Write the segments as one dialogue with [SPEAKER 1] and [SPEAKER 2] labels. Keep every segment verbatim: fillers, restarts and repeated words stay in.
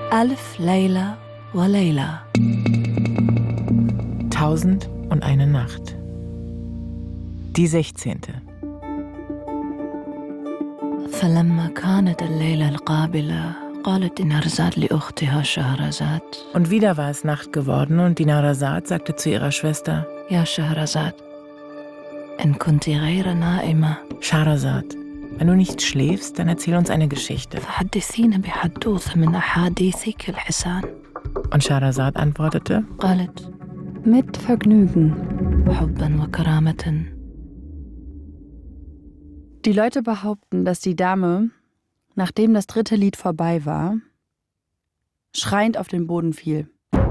[SPEAKER 1] Alf Layla wa Layla.
[SPEAKER 2] Tausend und eine Nacht. Die sechzehnte.
[SPEAKER 1] فلما كانت الليلة القابلة قالت دينارزاد لأختها شهرزاد.
[SPEAKER 2] Und wieder war es Nacht geworden und Dinarzad sagte zu ihrer Schwester:
[SPEAKER 1] يا شهرزاد إن كنت غير نائمة
[SPEAKER 2] Scheherazad, wenn du nicht schläfst, dann erzähl uns eine Geschichte.
[SPEAKER 1] فحدثينا بحدوث من أحاديثك الحسان.
[SPEAKER 2] Und Scheherazad antwortete:
[SPEAKER 1] قالت
[SPEAKER 3] Mit Vergnügen.
[SPEAKER 1] حبا وكرامة.
[SPEAKER 3] Die Leute behaupten, dass die Dame, nachdem das dritte Lied vorbei war, schreiend auf den Boden fiel.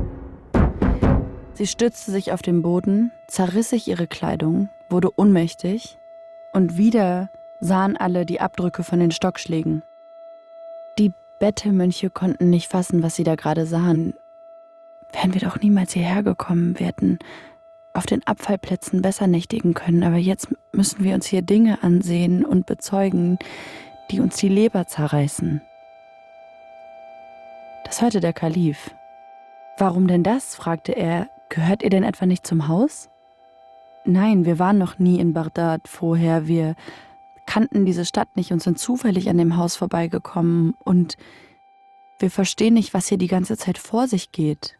[SPEAKER 3] Sie stützte sich auf den Boden, zerriss sich ihre Kleidung, wurde ohnmächtig und wieder sahen alle die Abdrücke von den Stockschlägen. Die Bettelmönche konnten nicht fassen, was sie da gerade sahen. Wären wir doch niemals hierher gekommen, wir hätten auf den Abfallplätzen besser nächtigen können, aber jetzt müssen wir uns hier Dinge ansehen und bezeugen, die uns die Leber zerreißen. Das hörte der Kalif. Warum denn das? Fragte er. Gehört ihr denn etwa nicht zum Haus? Nein, wir waren noch nie in Bagdad vorher. Wir kannten diese Stadt nicht und sind zufällig an dem Haus vorbeigekommen. Und wir verstehen nicht, was hier die ganze Zeit vor sich geht.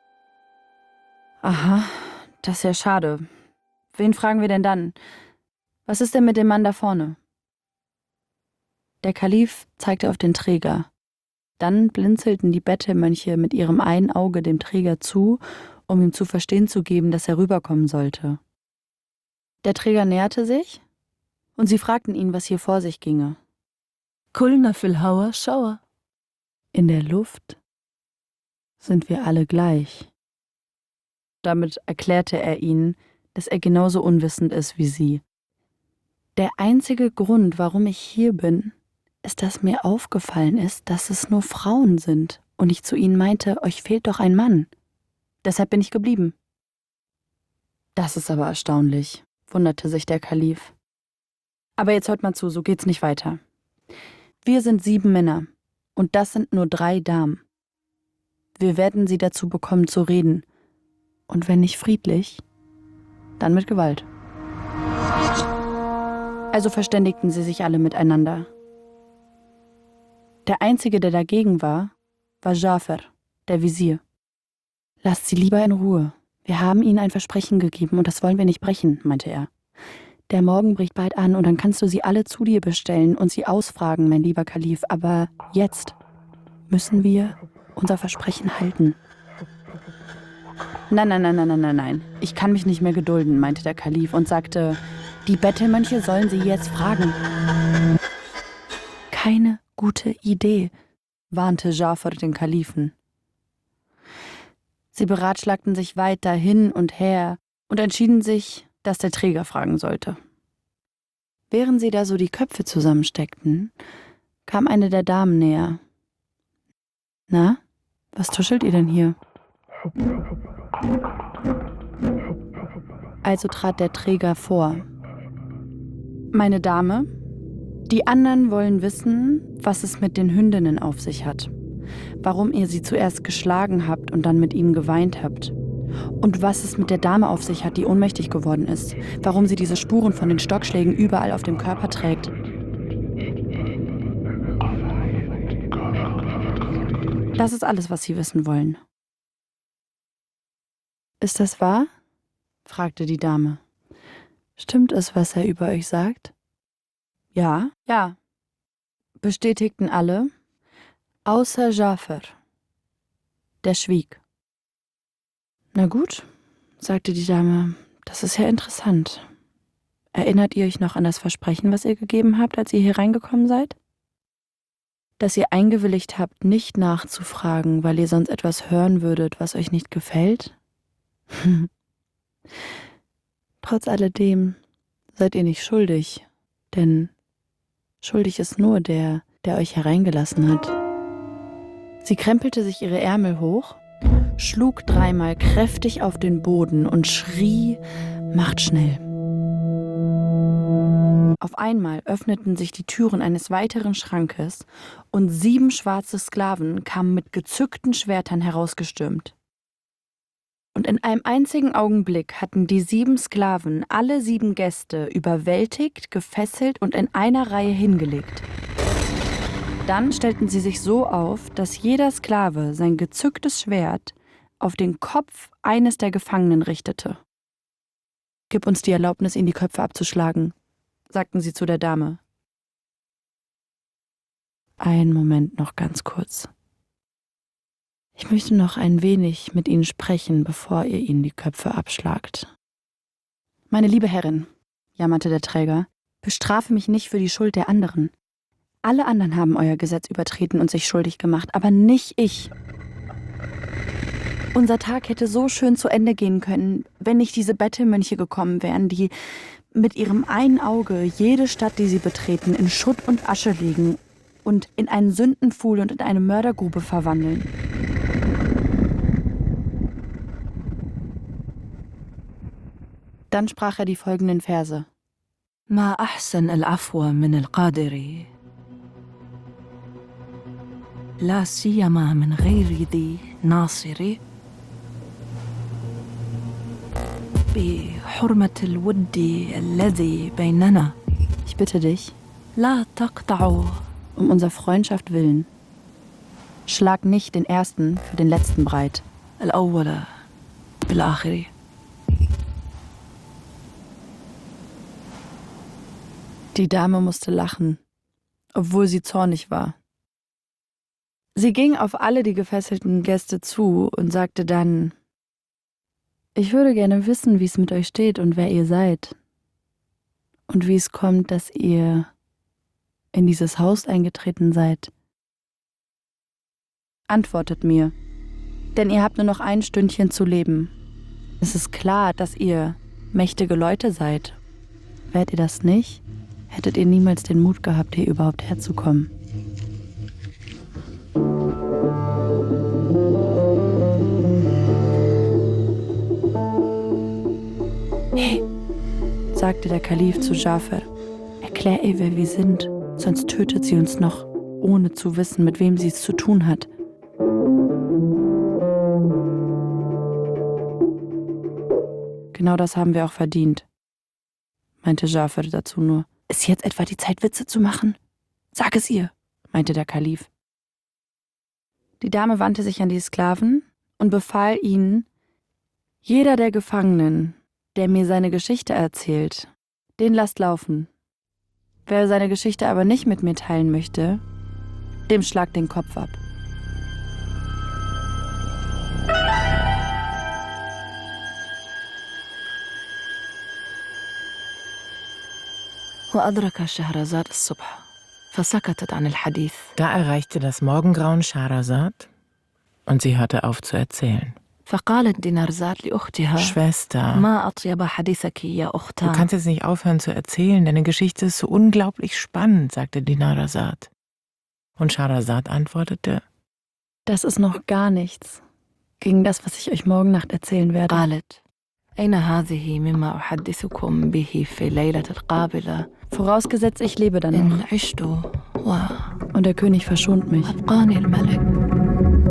[SPEAKER 3] Aha, das ist ja schade. Wen fragen wir denn dann? Was ist denn mit dem Mann da vorne? Der Kalif zeigte auf den Träger. Dann blinzelten die Bettelmönche mit ihrem einen Auge dem Träger zu, um ihm zu verstehen zu geben, dass er rüberkommen sollte. Der Träger näherte sich und sie fragten ihn, was hier vor sich ginge.
[SPEAKER 1] كلنا في الهوا شوا.
[SPEAKER 3] In der Luft sind wir alle gleich. Damit erklärte er ihnen, dass er genauso unwissend ist wie sie. Der einzige Grund, warum ich hier bin, ist, dass mir aufgefallen ist, dass es nur Frauen sind und ich zu ihnen meinte, euch fehlt doch ein Mann. Deshalb bin ich geblieben. Das ist aber erstaunlich, wunderte sich der Kalif. Aber jetzt hört mal zu, so geht's nicht weiter. Wir sind sieben Männer und das sind nur drei Damen. Wir werden sie dazu bekommen zu reden. Und wenn nicht friedlich, dann mit Gewalt. Also verständigten sie sich alle miteinander. Der Einzige, der dagegen war, war Jafar, der Visier. Lasst sie lieber in Ruhe. Wir haben ihnen ein Versprechen gegeben und das wollen wir nicht brechen, meinte er. Der Morgen bricht bald an und dann kannst du sie alle zu dir bestellen und sie ausfragen, mein lieber Kalif. Aber jetzt müssen wir unser Versprechen halten. Nein, nein, nein, nein, nein, nein, nein. Ich kann mich nicht mehr gedulden, meinte der Kalif und sagte, die Bettelmönche sollen sie jetzt fragen. Keine gute Idee, warnte Jafar den Kalifen. Sie beratschlagten sich weiter hin und her und entschieden sich, dass der Träger fragen sollte. Während sie da so die Köpfe zusammensteckten, kam eine der Damen näher. Na, was tuschelt ihr denn hier? Also trat der Träger vor. Meine Dame, die anderen wollen wissen, was es mit den Hündinnen auf sich hat. Warum ihr sie zuerst geschlagen habt und dann mit ihnen geweint habt. Und was es mit der Dame auf sich hat, die ohnmächtig geworden ist. Warum sie diese Spuren von den Stockschlägen überall auf dem Körper trägt. Das ist alles, was sie wissen wollen. Ist das wahr? Fragte die Dame. Stimmt es, was er über euch sagt? Ja, ja, bestätigten alle, außer Jafar. Der schwieg. Na gut, sagte die Dame, das ist ja interessant. Erinnert ihr euch noch an das Versprechen, was ihr gegeben habt, als ihr hier reingekommen seid? Dass ihr eingewilligt habt, nicht nachzufragen, weil ihr sonst etwas hören würdet, was euch nicht gefällt? Trotz alledem seid ihr nicht schuldig, denn schuldig ist nur der, der euch hereingelassen hat. Sie krempelte sich ihre Ärmel hoch, schlug dreimal kräftig auf den Boden und schrie, macht schnell. Auf einmal öffneten sich die Türen eines weiteren Schrankes und sieben schwarze Sklaven kamen mit gezückten Schwertern herausgestürmt. Und in einem einzigen Augenblick hatten die sieben Sklaven alle sieben Gäste überwältigt, gefesselt und in einer Reihe hingelegt. Dann stellten sie sich so auf, dass jeder Sklave sein gezücktes Schwert auf den Kopf eines der Gefangenen richtete. »Gib uns die Erlaubnis, ihnen die Köpfe abzuschlagen«, sagten sie zu der Dame. »Einen Moment noch ganz kurz. Ich möchte noch ein wenig mit Ihnen sprechen, bevor ihr ihnen die Köpfe abschlagt.« »Meine liebe Herrin«, jammerte der Träger, »bestrafe mich nicht für die Schuld der anderen. Alle anderen haben euer Gesetz übertreten und sich schuldig gemacht, aber nicht ich. Unser Tag hätte so schön zu Ende gehen können, wenn nicht diese Bettelmönche gekommen wären, die mit ihrem einen Auge jede Stadt, die sie betreten, in Schutt und Asche legen und in einen Sündenpfuhl und in eine Mördergrube verwandeln. Dann sprach er die folgenden Verse.
[SPEAKER 1] ما أحسن العفو من القادر لا سيما من غير ذي ناصر بحرمة الود الذي بيننا.
[SPEAKER 3] Ich bitte dich,
[SPEAKER 1] لا تقطع
[SPEAKER 3] um unserer Freundschaft willen, schlag nicht den Ersten für den Letzten breit.
[SPEAKER 1] الأول بالآخر.
[SPEAKER 3] Die Dame musste lachen, obwohl sie zornig war. Sie ging auf alle die gefesselten Gäste zu und sagte dann: »Ich würde gerne wissen, wie es mit euch steht und wer ihr seid. Und wie es kommt, dass ihr in dieses Haus eingetreten seid. Antwortet mir, denn ihr habt nur noch ein Stündchen zu leben. Es ist klar, dass ihr mächtige Leute seid. Wärt ihr das nicht, hättet ihr niemals den Mut gehabt, hier überhaupt herzukommen.« »Hey«, sagte der Kalif zu Dschafar, »erklär ihr, wer wir sind, sonst tötet sie uns noch, ohne zu wissen, mit wem sie es zu tun hat.« »Genau das haben wir auch verdient«, meinte Dschafar dazu nur. »Ist jetzt etwa die Zeit, Witze zu machen? Sag es ihr«, meinte der Kalif. Die Dame wandte sich an die Sklaven und befahl ihnen: »Jeder der Gefangenen, der mir seine Geschichte erzählt, den lasst laufen. Wer seine Geschichte aber nicht mit mir teilen möchte, dem schlagt den Kopf ab.«
[SPEAKER 1] وأدرك شهرزاد الصبح فسكتت عن الحديث.
[SPEAKER 2] Da erreichte das Morgengrauen Schahrazad und sie hörte auf zu erzählen.
[SPEAKER 1] فقالت دينارزاد لأختها
[SPEAKER 2] Schwester,
[SPEAKER 1] ما أطيب حديثك يا
[SPEAKER 2] du
[SPEAKER 1] أختها.
[SPEAKER 2] kannst jetzt nicht aufhören zu erzählen, deine Geschichte ist so unglaublich spannend, sagte Dinarzad. Und Schahrazad antwortete:
[SPEAKER 3] Das ist noch gar nichts gegen das, was ich euch morgen Nacht erzählen werde.
[SPEAKER 1] قالت أين هذه مما أحدثكم به في ليلة القابلة
[SPEAKER 3] Vorausgesetzt, ich lebe dann
[SPEAKER 1] إن
[SPEAKER 3] noch
[SPEAKER 1] عشت
[SPEAKER 3] und der König verschont mich.
[SPEAKER 1] وأبقاني الملك.